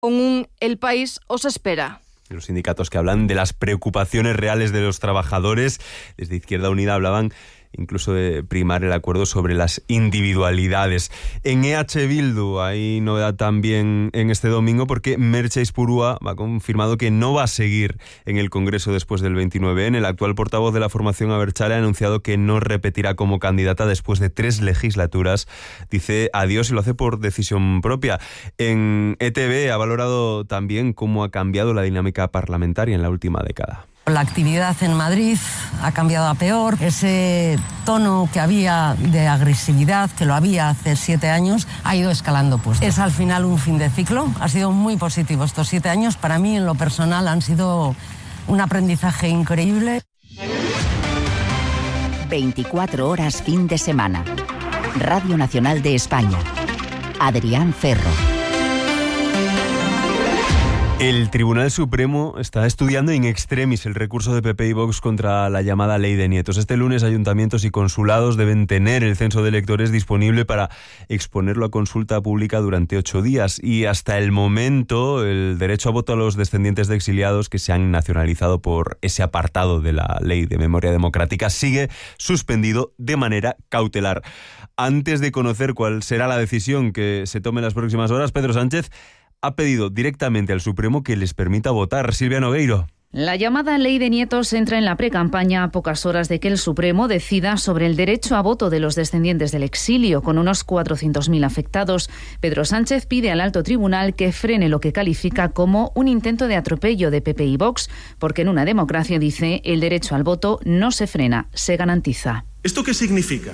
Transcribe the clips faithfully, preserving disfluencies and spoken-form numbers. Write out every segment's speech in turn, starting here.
Con un El País os espera. Los sindicatos que hablan de las preocupaciones reales de los trabajadores, desde Izquierda Unida hablaban incluso de primar el acuerdo sobre las individualidades. En E H Bildu hay novedad también en este domingo porque Merche Aizpurua ha confirmado que no va a seguir en el Congreso después del veintinueve ene. El actual portavoz de la formación abertzale ha anunciado que no repetirá como candidata después de tres legislaturas. Dice adiós y lo hace por decisión propia. En E T V ha valorado también cómo ha cambiado la dinámica parlamentaria en la última década. La actividad en Madrid ha cambiado a peor. Ese tono que había de agresividad, que lo había hace siete años, ha ido escalando. Pues es al final un fin de ciclo. Ha sido muy positivo estos siete años. Para mí, en lo personal, han sido un aprendizaje increíble. veinticuatro horas fin de semana. Radio Nacional de España. Adrián Ferro. El Tribunal Supremo está estudiando in extremis el recurso de P P y Vox contra la llamada Ley de Nietos. Este lunes ayuntamientos y consulados deben tener el censo de electores disponible para exponerlo a consulta pública durante ocho días. Y hasta el momento el derecho a voto a los descendientes de exiliados que se han nacionalizado por ese apartado de la Ley de Memoria Democrática sigue suspendido de manera cautelar. Antes de conocer cuál será la decisión que se tome en las próximas horas, Pedro Sánchez ha pedido directamente al Supremo que les permita votar. Silvia Nogueiro. La llamada Ley de Nietos entra en la precampaña a pocas horas de que el Supremo decida sobre el derecho a voto de los descendientes del exilio, con unos cuatrocientos mil afectados. Pedro Sánchez pide al alto tribunal que frene lo que califica como un intento de atropello de P P y Vox, porque en una democracia, dice, el derecho al voto no se frena, se garantiza. ¿Esto qué significa?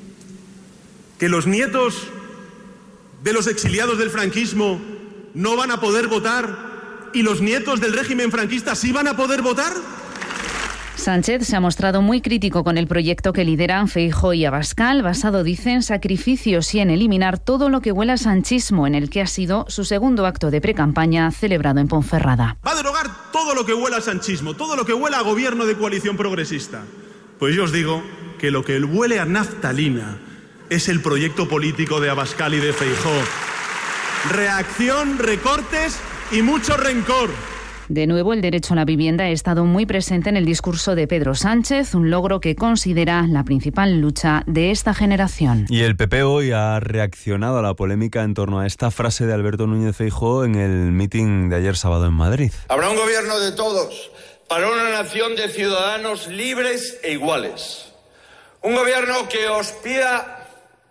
¿Que los nietos de los exiliados del franquismo no van a poder votar y los nietos del régimen franquista sí van a poder votar? Sánchez se ha mostrado muy crítico con el proyecto que lideran Feijóo y Abascal, basado, dice, en sacrificios y en eliminar todo lo que huela a sanchismo, en el que ha sido su segundo acto de precampaña celebrado en Ponferrada. Va a derogar todo lo que huela a sanchismo, todo lo que huela a gobierno de coalición progresista. Pues yo os digo que lo que huele a naftalina es el proyecto político de Abascal y de Feijóo. Reacción, recortes y mucho rencor. De nuevo, el derecho a la vivienda ha estado muy presente en el discurso de Pedro Sánchez, un logro que considera la principal lucha de esta generación. Y el P P hoy ha reaccionado a la polémica en torno a esta frase de Alberto Núñez Feijóo en el mitin de ayer sábado en Madrid. Habrá un gobierno de todos, para una nación de ciudadanos libres e iguales. Un gobierno que os pida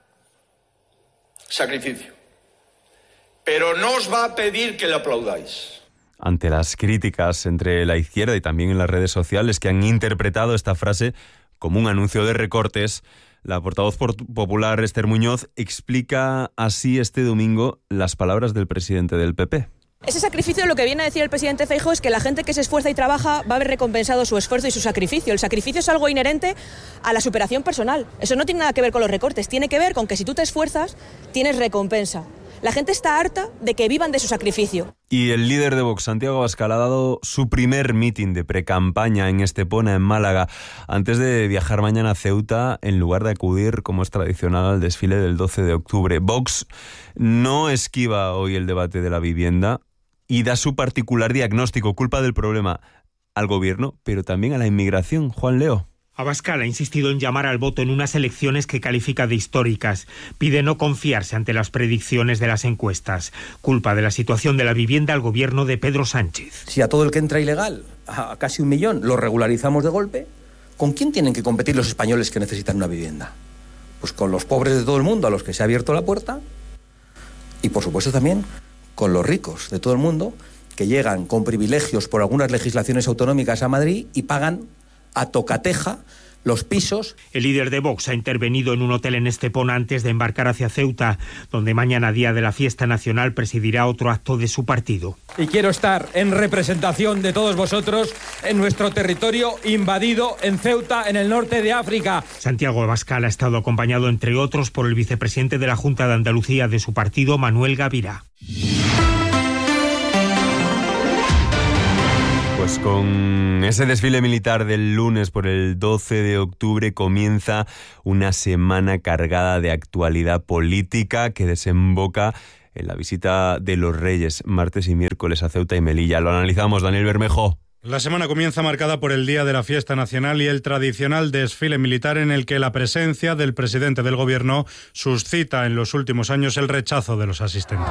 sacrificio, pero no os va a pedir que le aplaudáis. Ante las críticas entre la izquierda y también en las redes sociales que han interpretado esta frase como un anuncio de recortes, la portavoz popular Esther Muñoz explica así este domingo las palabras del presidente del P P. Ese sacrificio, lo que viene a decir el presidente Feijóo es que la gente que se esfuerza y trabaja va a haber recompensado su esfuerzo y su sacrificio. El sacrificio es algo inherente a la superación personal. Eso no tiene nada que ver con los recortes, tiene que ver con que si tú te esfuerzas, tienes recompensa. La gente está harta de que vivan de su sacrificio. Y el líder de Vox, Santiago Abascal, ha dado su primer mitin de precampaña en Estepona, en Málaga, antes de viajar mañana a Ceuta, en lugar de acudir, como es tradicional, al desfile del doce de octubre. Vox no esquiva hoy el debate de la vivienda y da su particular diagnóstico, culpa del problema al gobierno, pero también a la inmigración. Juan Leo. Abascal ha insistido en llamar al voto en unas elecciones que califica de históricas. Pide no confiarse ante las predicciones de las encuestas. Culpa de la situación de la vivienda al gobierno de Pedro Sánchez. Si a todo el que entra ilegal, a casi un millón, lo regularizamos de golpe, ¿con quién tienen que competir los españoles que necesitan una vivienda? Pues con los pobres de todo el mundo a los que se ha abierto la puerta y, por supuesto, también con los ricos de todo el mundo que llegan con privilegios por algunas legislaciones autonómicas a Madrid y pagan a tocateja los pisos. El líder de Vox ha intervenido en un hotel en Estepona antes de embarcar hacia Ceuta, donde mañana, día de la fiesta nacional, presidirá otro acto de su partido. Y quiero estar en representación de todos vosotros en nuestro territorio invadido en Ceuta, en el norte de África. Santiago Abascal ha estado acompañado, entre otros, por el vicepresidente de la Junta de Andalucía de su partido, Manuel Gavirá. Pues con ese desfile militar del lunes por el doce de octubre comienza una semana cargada de actualidad política que desemboca en la visita de los Reyes, martes y miércoles a Ceuta y Melilla. Lo analizamos, Daniel Bermejo. La semana comienza marcada por el Día de la Fiesta Nacional y el tradicional desfile militar en el que la presencia del presidente del Gobierno suscita en los últimos años el rechazo de los asistentes.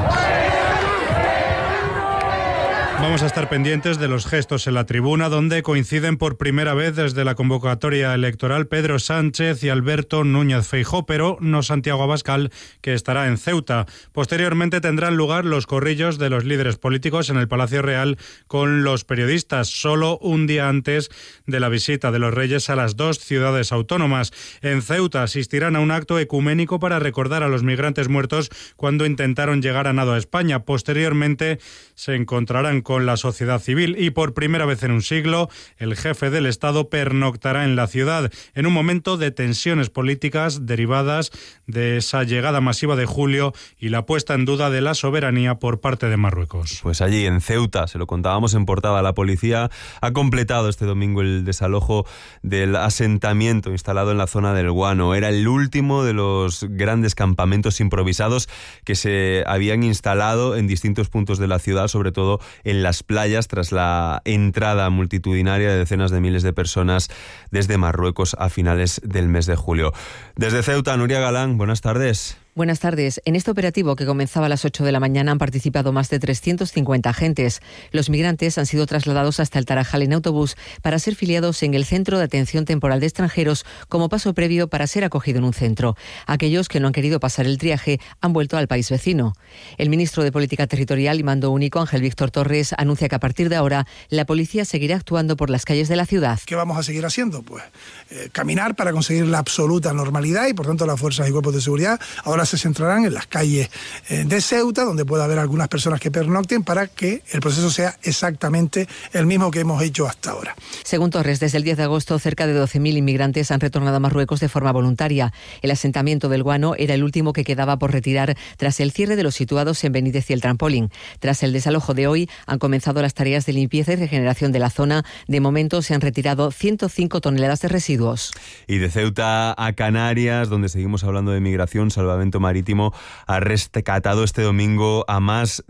Vamos a estar pendientes de los gestos en la tribuna, donde coinciden por primera vez desde la convocatoria electoral Pedro Sánchez y Alberto Núñez Feijóo, pero no Santiago Abascal, que estará en Ceuta. Posteriormente tendrán lugar los corrillos de los líderes políticos en el Palacio Real con los periodistas, solo un día antes de la visita de los Reyes a las dos ciudades autónomas. En Ceuta asistirán a un acto ecuménico para recordar a los migrantes muertos cuando intentaron llegar a nado a España. Posteriormente se encontrarán con la sociedad civil y por primera vez en un siglo el jefe del Estado pernoctará en la ciudad en un momento de tensiones políticas derivadas de esa llegada masiva de julio y la puesta en duda de la soberanía por parte de Marruecos. Pues allí en Ceuta, se lo contábamos en portada, la policía ha completado este domingo el desalojo del asentamiento instalado en la zona del Guano. Era el último de los grandes campamentos improvisados que se habían instalado en distintos puntos de la ciudad, sobre todo en las playas, tras la entrada multitudinaria de decenas de miles de personas desde Marruecos a finales del mes de julio. Desde Ceuta, Nuria Galán, buenas tardes. Buenas tardes. En este operativo, que comenzaba a las ocho de la mañana, han participado más de trescientos cincuenta agentes. Los migrantes han sido trasladados hasta el Tarajal en autobús para ser filiados en el Centro de Atención Temporal de Extranjeros como paso previo para ser acogido en un centro. Aquellos que no han querido pasar el triaje han vuelto al país vecino. El ministro de Política Territorial y Mando Único, Ángel Víctor Torres, anuncia que a partir de ahora la policía seguirá actuando por las calles de la ciudad. ¿Qué vamos a seguir haciendo? Pues eh, caminar para conseguir la absoluta normalidad y, por tanto, las fuerzas y cuerpos de seguridad ahora se centrarán en las calles de Ceuta, donde pueda haber algunas personas que pernocten, para que el proceso sea exactamente el mismo que hemos hecho hasta ahora. Según Torres, desde el diez de agosto cerca de doce mil inmigrantes han retornado a Marruecos de forma voluntaria. El asentamiento del Guano era el último que quedaba por retirar tras el cierre de los situados en Benítez y el Trampolín. Tras el desalojo de hoy han comenzado las tareas de limpieza y regeneración de la zona. De momento se han retirado ciento cinco toneladas de residuos. Y de Ceuta a Canarias, donde seguimos hablando de migración, Salvamento Marítimo ha rescatado este domingo a más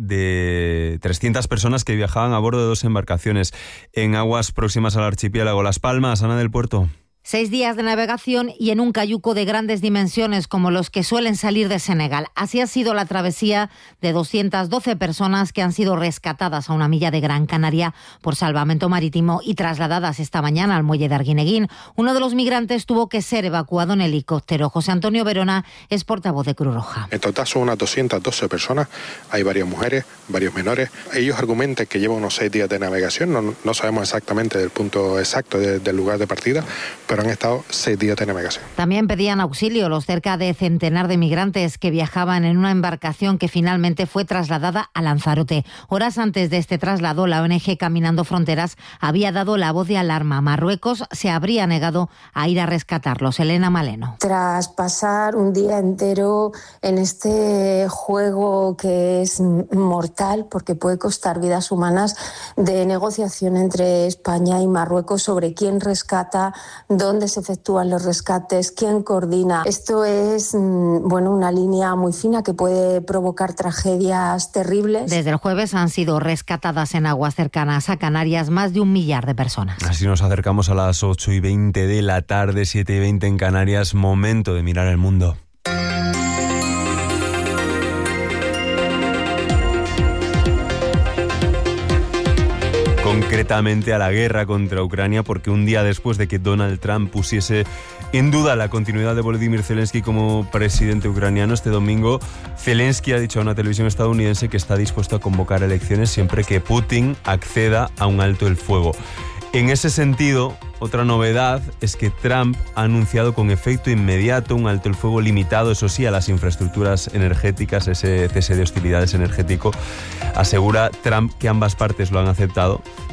de trescientas personas que viajaban a bordo de dos embarcaciones en aguas próximas al archipiélago. Las Palmas, Ana del Puerto. Seis días de navegación y en un cayuco de grandes dimensiones como los que suelen salir de Senegal. Así ha sido la travesía de doscientas doce personas que han sido rescatadas a una milla de Gran Canaria por Salvamento Marítimo y trasladadas esta mañana al muelle de Arguineguín. Uno de los migrantes tuvo que ser evacuado en helicóptero. José Antonio Verona es portavoz de Cruz Roja. En total son unas doscientas doce personas. Hay varias mujeres, varios menores. Ellos argumentan que llevan unos seis días de navegación. No, no sabemos exactamente el punto exacto de, del lugar de partida, pero han estado seis días de navegación. También pedían auxilio los cerca de centenar de migrantes que viajaban en una embarcación que finalmente fue trasladada a Lanzarote. Horas antes de este traslado, la O N G Caminando Fronteras había dado la voz de alarma. Marruecos se habría negado a ir a rescatarlos. Elena Maleno. Tras pasar un día entero en este juego que es mortal, porque puede costar vidas humanas, de negociación entre España y Marruecos sobre quién rescata, dónde se efectúan los rescates, quién coordina. Esto es, bueno, una línea muy fina que puede provocar tragedias terribles. Desde el jueves han sido rescatadas en aguas cercanas a Canarias más de un millar de personas. Así nos acercamos a las ocho y veinte de la tarde, siete y veinte en Canarias. Momento de mirar el mundo. Concretamente a la guerra contra Ucrania, porque un día después de que Donald Trump pusiese en duda la continuidad de Volodymyr Zelensky como presidente ucraniano, este domingo Zelensky ha dicho a una televisión estadounidense que está dispuesto a convocar elecciones siempre que Putin acceda a un alto el fuego. En ese sentido, otra novedad es que Trump ha anunciado con efecto inmediato un alto el fuego limitado, eso sí, a las infraestructuras energéticas, ese cese de hostilidades energético. Asegura Trump que ambas partes lo han aceptado,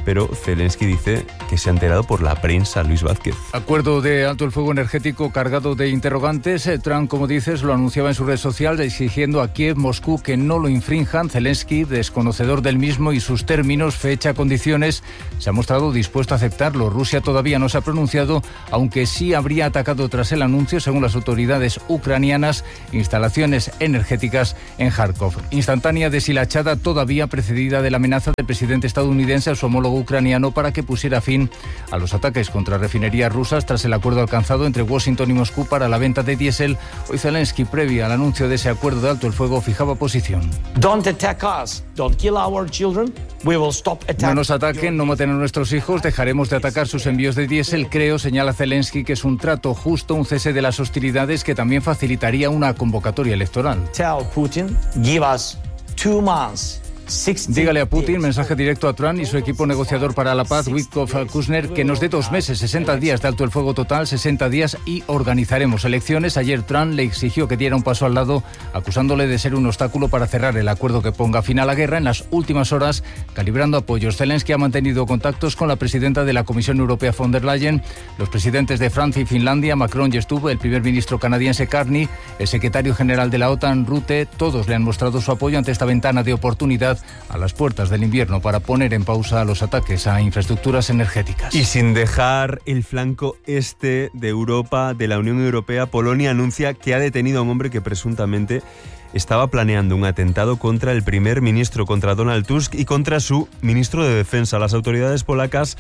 pero Zelensky dice que se ha enterado por la prensa. Luis Vázquez. Acuerdo de alto el fuego energético cargado de interrogantes. Trump, como dices, lo anunciaba en su red social exigiendo a Kiev, Moscú que no lo infrinjan. Zelensky, desconocedor del mismo y sus términos, fecha, condiciones, se ha mostrado dispuesto a aceptarlo. Rusia todavía no se ha pronunciado, aunque sí habría atacado tras el anuncio, según las autoridades ucranianas, instalaciones energéticas en Kharkov. Instantánea deshilachada todavía precedida de la amenaza del presidente estadounidense a su homólogo ucraniano para que pusiera fin a los ataques contra refinerías rusas tras el acuerdo alcanzado entre Washington y Moscú para la venta de diésel. Hoy Zelensky, previa al anuncio de ese acuerdo de alto el fuego, fijaba posición. Don't attack us. Don't kill our children. We will stop attacking. No nos ataquen, no maten a nuestros hijos, dejaremos de atacar sus envíos de diésel. Creo, señala Zelensky, que es un trato justo, un cese de las hostilidades que también facilitaría una convocatoria electoral. Tell Putin, give us two months. Dígale a Putin, mensaje directo a Trump y su equipo negociador para la paz, Witkoff Kushner, que nos dé dos meses, sesenta días de alto el fuego total, sesenta días y organizaremos elecciones. Ayer Trump le exigió que diera un paso al lado, acusándole de ser un obstáculo para cerrar el acuerdo que ponga fin a la guerra. En las últimas horas, calibrando apoyos, Zelensky ha mantenido contactos con la presidenta de la Comisión Europea, von der Leyen, los presidentes de Francia y Finlandia, Macron y Stubb, el primer ministro canadiense Carney, el secretario general de la OTAN, Rutte. Todos le han mostrado su apoyo ante esta ventana de oportunidad a las puertas del invierno para poner en pausa los ataques a infraestructuras energéticas. Y sin dejar el flanco este de Europa, de la Unión Europea, Polonia anuncia que ha detenido a un hombre que presuntamente estaba planeando un atentado contra el primer ministro, contra Donald Tusk y contra su ministro de Defensa. Las autoridades polacas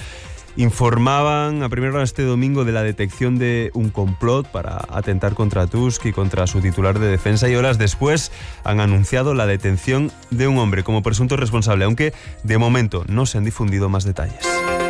informaban a primera hora este domingo de la detección de un complot para atentar contra Tusk y contra su titular de defensa, y horas después han anunciado la detención de un hombre como presunto responsable, aunque de momento no se han difundido más detalles.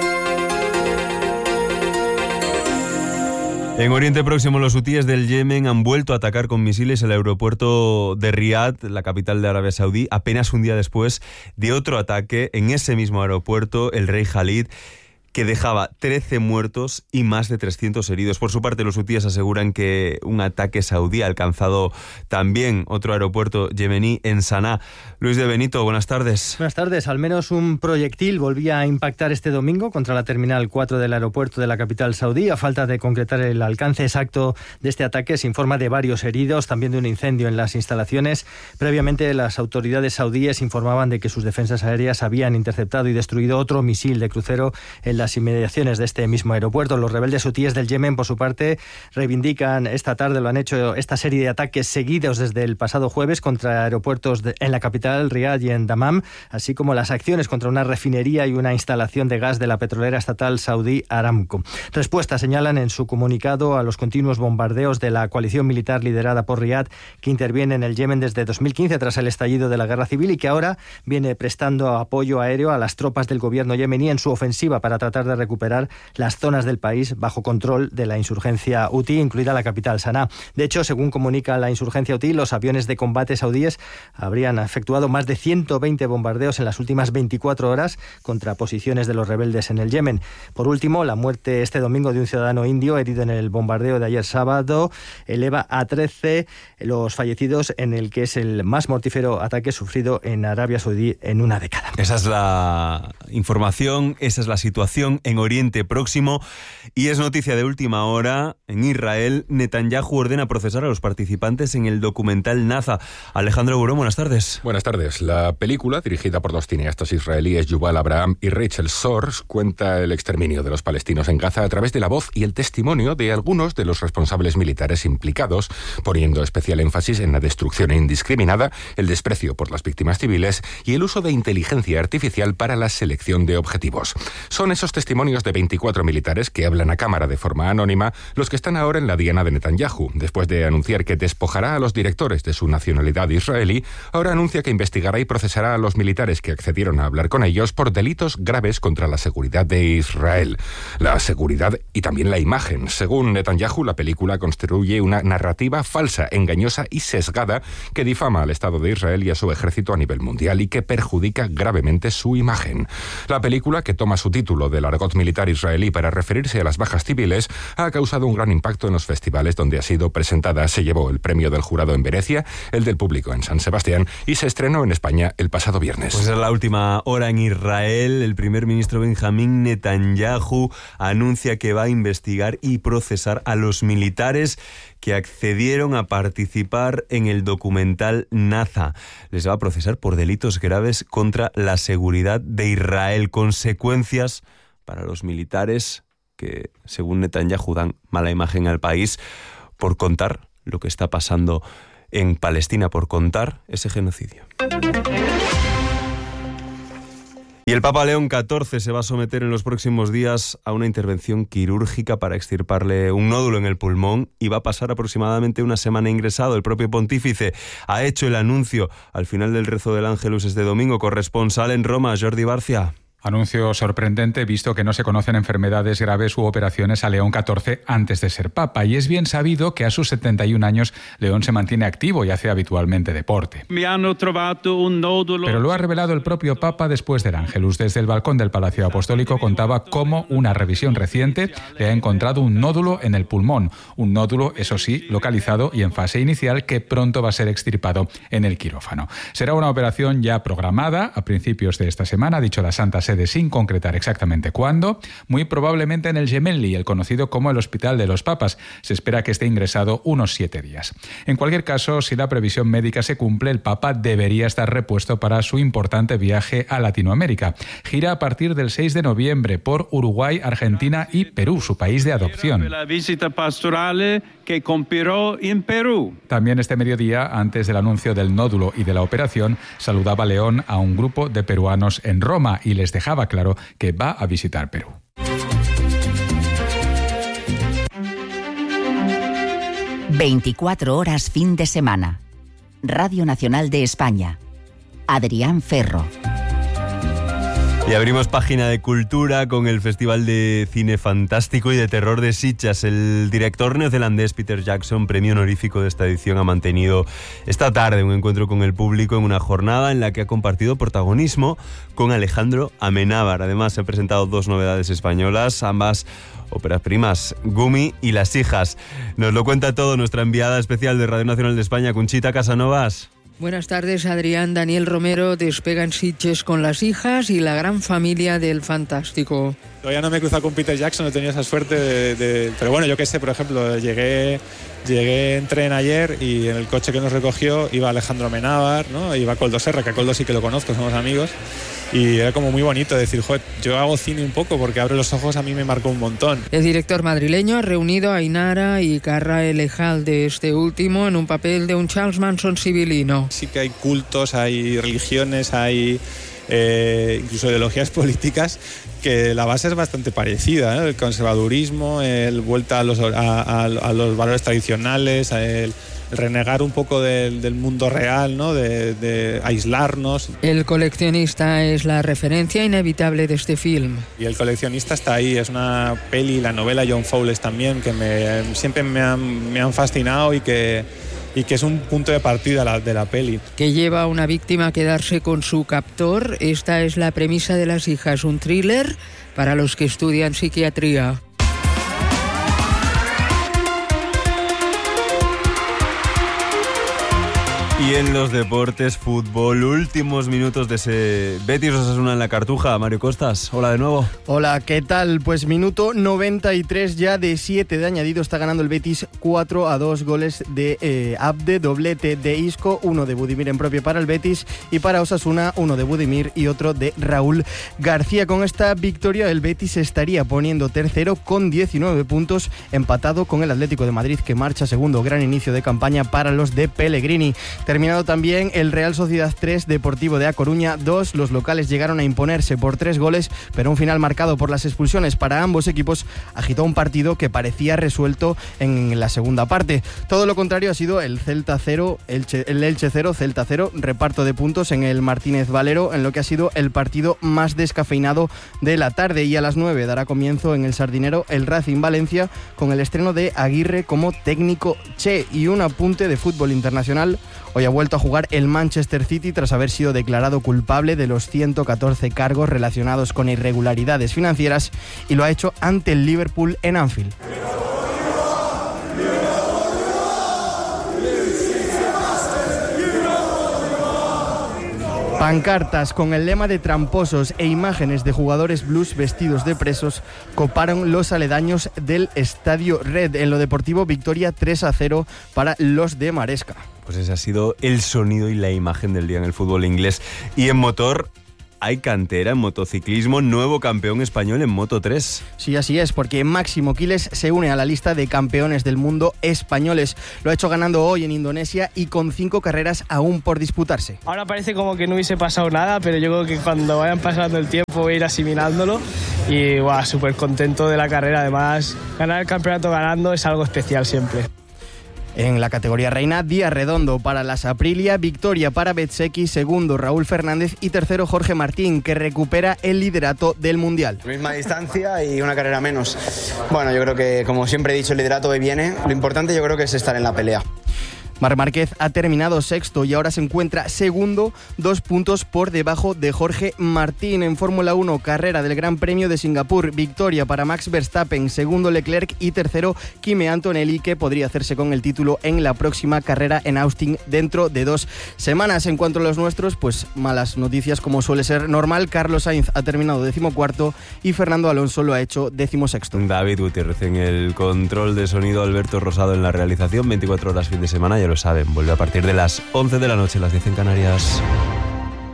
En Oriente Próximo, los hutíes del Yemen han vuelto a atacar con misiles el aeropuerto de Riad, la capital de Arabia Saudí, apenas un día después de otro ataque en ese mismo aeropuerto, el Rey Khalid, que dejaba trece muertos y más de trescientos heridos. Por su parte, los hutíes aseguran que un ataque saudí ha alcanzado también otro aeropuerto yemení en Saná. Luis de Benito, buenas tardes. Buenas tardes. Al menos un proyectil volvía a impactar este domingo contra la Terminal cuatro del aeropuerto de la capital saudí. A falta de concretar el alcance exacto de este ataque, se informa de varios heridos, también de un incendio en las instalaciones. Previamente, las autoridades saudíes informaban de que sus defensas aéreas habían interceptado y destruido otro misil de crucero en la las inmediaciones de este mismo aeropuerto. Los rebeldes hutíes del Yemen, por su parte, reivindican esta tarde, lo han hecho, esta serie de ataques seguidos desde el pasado jueves contra aeropuertos de, en la capital, Riad y en Dammam, así como las acciones contra una refinería y una instalación de gas de la petrolera estatal saudí Aramco. Respuesta, señalan en su comunicado, a los continuos bombardeos de la coalición militar liderada por Riad, que interviene en el Yemen desde dos mil quince tras el estallido de la guerra civil y que ahora viene prestando apoyo aéreo a las tropas del gobierno yemení en su ofensiva para tratar de recuperar las zonas del país bajo control de la insurgencia hutí, incluida la capital Saná. De hecho, según comunica la insurgencia hutí, los aviones de combate saudíes habrían efectuado más de ciento veinte bombardeos en las últimas veinticuatro horas contra posiciones de los rebeldes en el Yemen. Por último, la muerte este domingo de un ciudadano indio herido en el bombardeo de ayer sábado eleva a trece los fallecidos en el que es el más mortífero ataque sufrido en Arabia Saudí en una década. Esa es la información, esa es la situación en Oriente Próximo, y es noticia de última hora. En Israel, Netanyahu ordena procesar a los participantes en el documental Naza. Alejandro Burón, buenas tardes. Buenas tardes. La película, dirigida por dos cineastas israelíes, Yuval Abraham y Rachel Sors, cuenta el exterminio de los palestinos en Gaza a través de la voz y el testimonio de algunos de los responsables militares implicados, poniendo especial énfasis en la destrucción indiscriminada, el desprecio por las víctimas civiles y el uso de inteligencia artificial para la selección de objetivos. Son esos testimonios de veinticuatro militares que hablan a cámara de forma anónima los que están ahora en la diana de Netanyahu. Después de anunciar que despojará a los directores de su nacionalidad israelí, ahora anuncia que investigará y procesará a los militares que accedieron a hablar con ellos por delitos graves contra la seguridad de Israel. La seguridad y también la imagen. Según Netanyahu, la película construye una narrativa falsa, engañosa y sesgada que difama al Estado de Israel y a su ejército a nivel mundial y que perjudica gravemente su imagen. La película, que toma su título de del argot militar israelí para referirse a las bajas civiles ha causado un gran impacto en los festivales donde ha sido presentada. Se llevó el premio del jurado en Venecia, el del público en San Sebastián y se estrenó en España el pasado viernes. Pues es la última hora en Israel. El primer ministro Benjamín Netanyahu anuncia que va a investigar y procesar a los militares que accedieron a participar en el documental Naza. Les va a procesar por delitos graves contra la seguridad de Israel. Consecuencias para los militares que, según Netanyahu, dan mala imagen al país por contar lo que está pasando en Palestina, por contar ese genocidio. Y el Papa León catorce se va a someter en los próximos días a una intervención quirúrgica para extirparle un nódulo en el pulmón y va a pasar aproximadamente una semana ingresado. El propio pontífice ha hecho el anuncio al final del rezo del Ángelus este domingo. Corresponsal en Roma, Jordi Barcia. Anuncio sorprendente, visto que no se conocen enfermedades graves u operaciones a León catorce antes de ser papa. Y es bien sabido que a sus setenta y un años León se mantiene activo y hace habitualmente deporte. Me han trovado un nódulo. Pero lo ha revelado el propio Papa después del Ángelus. Desde el balcón del Palacio Apostólico contaba cómo una revisión reciente le ha encontrado un nódulo en el pulmón. Un nódulo, eso sí, localizado y en fase inicial, que pronto va a ser extirpado en el quirófano. Será una operación ya programada a principios de esta semana, ha dicho la Santa Sede, sin concretar exactamente cuándo, muy probablemente en el Gemelli, el conocido como el Hospital de los Papas. Se espera que esté ingresado unos siete días. En cualquier caso, si la previsión médica se cumple, el Papa debería estar repuesto para su importante viaje a Latinoamérica. Gira a partir del seis de noviembre por Uruguay, Argentina y Perú, su país de adopción. La visita pastorale que compiró en Perú. También este mediodía, antes del anuncio del nódulo y de la operación, saludaba León a un grupo de peruanos en Roma y les dejaba claro que va a visitar Perú. veinticuatro horas fin de semana. Radio Nacional de España. Adrián Ferro. Y abrimos página de cultura con el Festival de Cine Fantástico y de Terror de Sitges. El director neozelandés Peter Jackson, premio honorífico de esta edición, ha mantenido esta tarde un encuentro con el público en una jornada en la que ha compartido protagonismo con Alejandro Amenábar. Además, se han presentado dos novedades españolas, ambas óperas primas, Gumi y Las hijas. Nos lo cuenta todo nuestra enviada especial de Radio Nacional de España, Conchita Casanovas. Buenas tardes, Adrián. Daniel Romero despega en Sitges con Las hijas y la gran familia del Fantástico. Todavía no me he cruzado con Peter Jackson, no he tenido esa suerte de... de pero bueno, yo qué sé, por ejemplo, llegué, llegué en tren ayer y en el coche que nos recogió iba Alejandro Amenábar, ¿no? Iba Coldo Serra, que a Coldo sí que lo conozco, somos amigos. Y era como muy bonito decir, joder, yo hago cine un poco porque Abre los ojos a mí me marcó un montón. El director madrileño ha reunido a Ainara y Carra Elejal de este último en un papel de un Charles Manson civilino. Sí que hay cultos, hay religiones, hay eh, incluso ideologías políticas que la base es bastante parecida, ¿eh? El conservadurismo, el vuelta a los, a, a, a los valores tradicionales, el... renegar un poco del, del mundo real, ¿no? De, de aislarnos. El coleccionista es la referencia inevitable de este film. Y el coleccionista está ahí, es una peli, la novela John Fowles también, que me, siempre me han, me han fascinado y que, y que es un punto de partida la, de la peli. Que lleva a una víctima a quedarse con su captor. Esta es la premisa de Las hijas, un thriller para los que estudian psiquiatría. Y en los deportes, fútbol, últimos minutos de ese Betis Osasuna en la Cartuja. Mario Costas, hola de nuevo. Hola, ¿qué tal? Pues minuto noventa y tres ya de siete de añadido. Está ganando el Betis cuatro a dos, goles de eh, Abde, doblete de Isco, uno de Budimir en propio para el Betis y para Osasuna uno de Budimir y otro de Raúl García. Con esta victoria el Betis se estaría poniendo tercero con diecinueve puntos, empatado con el Atlético de Madrid, que marcha segundo. Gran inicio de campaña para los de Pellegrini. Terminado también el Real Sociedad tres, Deportivo de A Coruña dos. Los locales llegaron a imponerse por tres goles, pero un final marcado por las expulsiones para ambos equipos agitó un partido que parecía resuelto en la segunda parte. Todo lo contrario ha sido el Celta cero, Elche, el Elche cero, Celta cero, reparto de puntos en el Martínez Valero, en lo que ha sido el partido más descafeinado de la tarde. Y a las nueve dará comienzo en el Sardinero el Racing Valencia, con el estreno de Aguirre como técnico Che. Y un apunte de fútbol internacional. Hoy Hoy ha vuelto a jugar el Manchester City tras haber sido declarado culpable de los ciento catorce cargos relacionados con irregularidades financieras y lo ha hecho ante el Liverpool en Anfield. Pancartas con el lema de tramposos e imágenes de jugadores blues vestidos de presos coparon los aledaños del Estadio Red. En lo deportivo, victoria tres a cero para los de Maresca. Pues ese ha sido el sonido y la imagen del día en el fútbol inglés. Y en motor, hay cantera en motociclismo, nuevo campeón español en Moto tres. Sí, así es, porque Máximo Quiles se une a la lista de campeones del mundo españoles. Lo ha hecho ganando hoy en Indonesia y con cinco carreras aún por disputarse. Ahora parece como que no hubiese pasado nada, pero yo creo que cuando vayan pasando el tiempo voy a ir asimilándolo y wow, súper contento de la carrera. Además, ganar el campeonato ganando es algo especial siempre. En la categoría reina, día redondo para las Aprilia, victoria para Bezzecchi, segundo Raúl Fernández y tercero Jorge Martín, que recupera el liderato del Mundial. Misma distancia y una carrera menos. Bueno, yo creo que, como siempre he dicho, el liderato viene. Lo importante yo creo que es estar en la pelea. Marc Márquez ha terminado sexto y ahora se encuentra segundo, dos puntos por debajo de Jorge Martín. En Fórmula uno, carrera del Gran Premio de Singapur, victoria para Max Verstappen, segundo Leclerc y tercero Kimi Antonelli, que podría hacerse con el título en la próxima carrera en Austin dentro de dos semanas. En cuanto a los nuestros, pues malas noticias como suele ser normal. Carlos Sainz ha terminado decimocuarto y Fernando Alonso lo ha hecho decimosexto. David Gutiérrez en el control de sonido, Alberto Rosado en la realización, veinticuatro horas fin de semana. Ya lo saben, vuelve a partir de las once de la noche, las diez en Canarias.